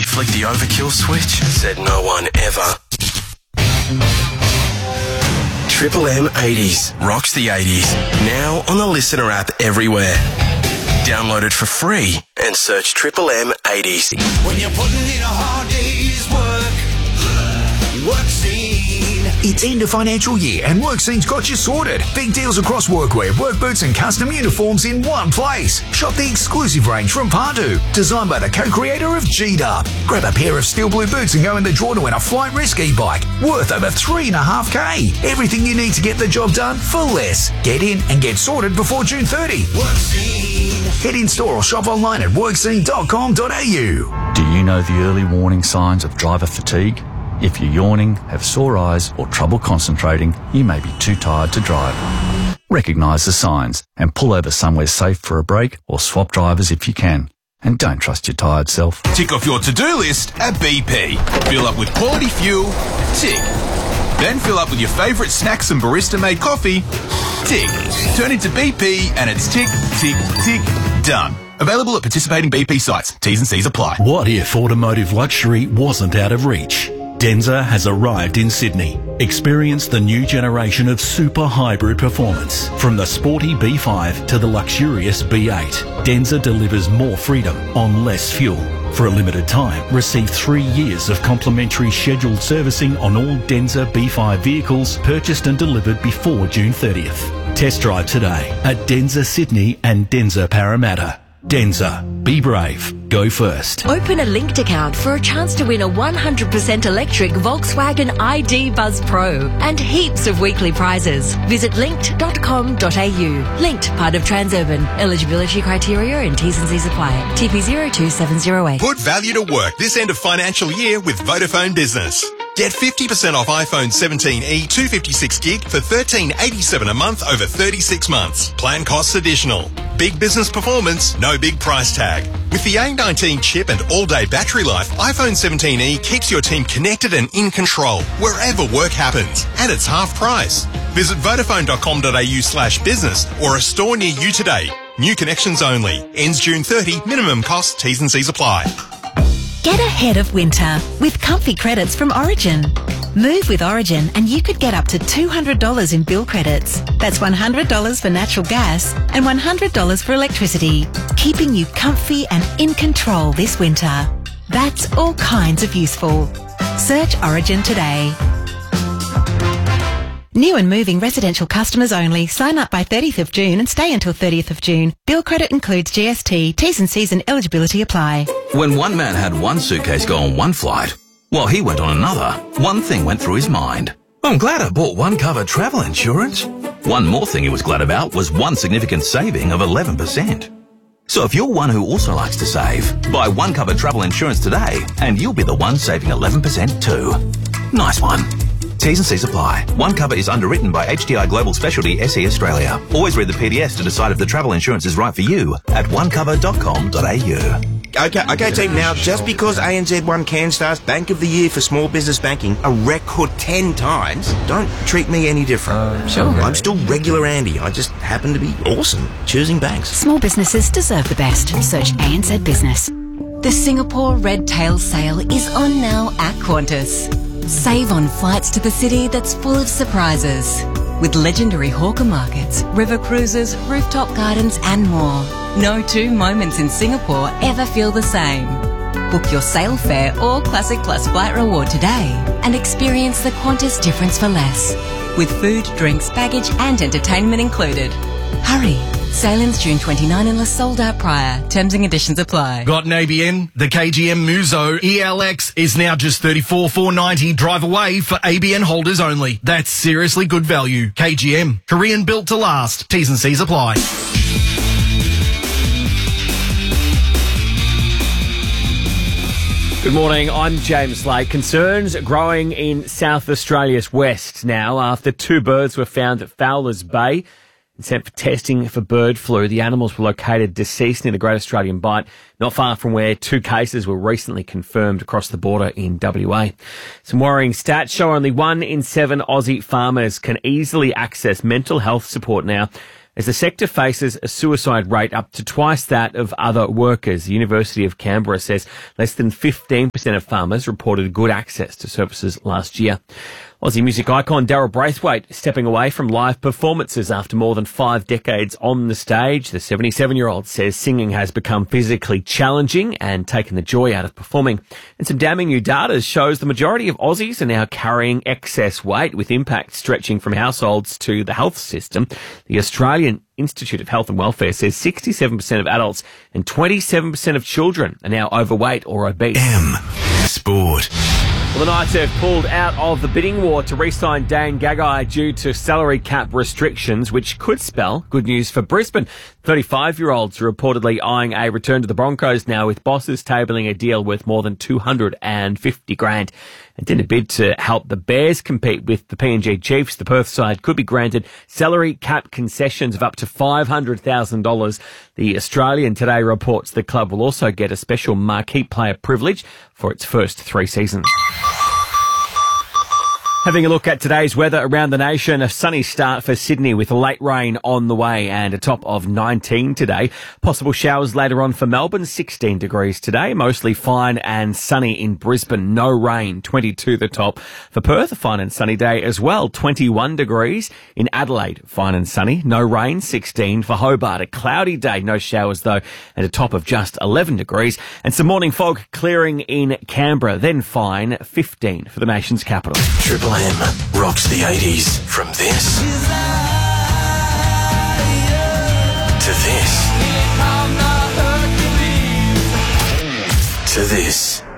he flicked the overkill switch? Said no one ever. Triple M 80s rocks the 80s. Now on the Listener app everywhere. Download it for free and search Triple M 80s. When you're putting in a hard day's work scene. It's end of financial year and WorkScene's got you sorted. Big deals across workwear, work boots and custom uniforms in one place. Shop the exclusive range from Pardu, designed by the co-creator of G-Dub. Grab a pair of steel blue boots and go in the draw to win a Flight Risk e-bike worth over $3.5K. Everything you need to get the job done for less. Get in and get sorted before June 30. WorkScene. Head in store or shop online at workscene.com.au. Do you know the early warning signs of driver fatigue? If you're yawning, have sore eyes or trouble concentrating, you may be too tired to drive. Recognise the signs and pull over somewhere safe for a break or swap drivers if you can. And don't trust your tired self. Tick off your to-do list at BP. Fill up with quality fuel. Tick. Then fill up with your favourite snacks and barista-made coffee. Tick. Turn into BP and it's tick, tick, tick, done. Available at participating BP sites. T's and C's apply. What if automotive luxury wasn't out of reach? Denza has arrived in Sydney. Experience the new generation of super hybrid performance. From the sporty B5 to the luxurious B8, Denza delivers more freedom on less fuel. For a limited time, receive 3 years of complimentary scheduled servicing on all Denza B5 vehicles purchased and delivered before June 30th. Test drive today at Denza Sydney and Denza Parramatta. Denza. Be brave. Go first. Open a linked account for a chance to win a 100% electric Volkswagen ID Buzz Pro and heaps of weekly prizes. Visit linked.com.au. Linked, part of Transurban. Eligibility criteria and T's and C's apply. TP 02708. Put value to work this end of financial year with Vodafone Business. Get 50% off iPhone 17e 256GB for $13.87 a month over 36 months. Plan costs additional. Big business performance, no big price tag. With the A19 chip and all-day battery life, iPhone 17e keeps your team connected and in control wherever work happens. And it's half price. Visit vodafone.com.au/business or a store near you today. New connections only. Ends June 30. Minimum cost. T's and C's apply. Get ahead of winter with comfy credits from Origin. Move with Origin and you could get up to $200 in bill credits. That's $100 for natural gas and $100 for electricity, keeping you comfy and in control this winter. That's all kinds of useful. Search Origin today. New and moving residential customers only. Sign up by 30th of June and stay until 30th of June. Bill credit includes GST, T's and C's and eligibility apply. When one man had one suitcase go on one flight, while he went on another, one thing went through his mind. I'm glad I bought one cover travel insurance. One more thing he was glad about was one significant saving of 11%. So if you're one who also likes to save, buy one cover travel insurance today and you'll be the one saving 11% too. Nice one. T's and C's apply. One cover is underwritten by HDI Global Specialty SE Australia. Always read the PDS to decide if the travel insurance is right for you at onecover.com.au. Okay, team. Now, just because ANZ won CanStar's Bank of the Year for Small Business Banking a record 10 times, don't treat me any different. Sure. I'm still regular Andy. I just happen to be awesome choosing banks. Small businesses deserve the best. Search ANZ Business. The Singapore Red Tail Sale is on now at Qantas. Save on flights to the city that's full of surprises. With legendary hawker markets, river cruises, rooftop gardens and more. No two moments in Singapore ever feel the same. Book your sail fare or Classic Plus flight reward today and experience the Qantas difference for less. With food, drinks, baggage and entertainment included. Hurry! Sailings June 29 unless sold out prior. Terms and conditions apply. Got an ABN? The KGM Muso ELX is now just $34,490 drive away for ABN holders only. That's seriously good value. KGM. Korean built to last. T's and C's apply. Good morning, I'm James Lake. Concerns growing in South Australia's west now after 2 birds were found at Fowler's Bay and sent for testing for bird flu. The animals were located deceased near the Great Australian Bight, not far from where 2 cases were recently confirmed across the border in WA. Some worrying stats show only 1 in 7 Aussie farmers can easily access mental health support now, as the sector faces a suicide rate up to twice that of other workers. The University of Canberra says less than 15% of farmers reported good access to services last year. Aussie music icon Daryl Braithwaite stepping away from live performances after more than 5 decades on the stage. The 77-year-old says singing has become physically challenging and taken the joy out of performing. And some damning new data shows the majority of Aussies are now carrying excess weight, with impact stretching from households to the health system. The Australian Institute of Health and Welfare says 67% of adults and 27% of children are now overweight or obese. Sport. Well, the Knights have pulled out of the bidding war to re-sign Dane Gagai due to salary cap restrictions, which could spell good news for Brisbane. 35-year-olds are reportedly eyeing a return to the Broncos now, with bosses tabling a deal worth more than $250,000. And in a bid to help the Bears compete with the PNG Chiefs, the Perth side could be granted salary cap concessions of up to $500,000. The Australian today reports the club will also get a special marquee player privilege for its first 3 seasons. Having a look at today's weather around the nation, a sunny start for Sydney with late rain on the way and a top of 19 today. Possible showers later on for Melbourne, 16 degrees today, mostly fine and sunny in Brisbane, no rain, 22 the top. For Perth, a fine and sunny day as well, 21 degrees. In Adelaide, fine and sunny, no rain, 16. For Hobart, a cloudy day, no showers though, and a top of just 11 degrees. And some morning fog clearing in Canberra, then fine, 15 for the nation's capital. Triple M rocks the 80s. From this to this to this.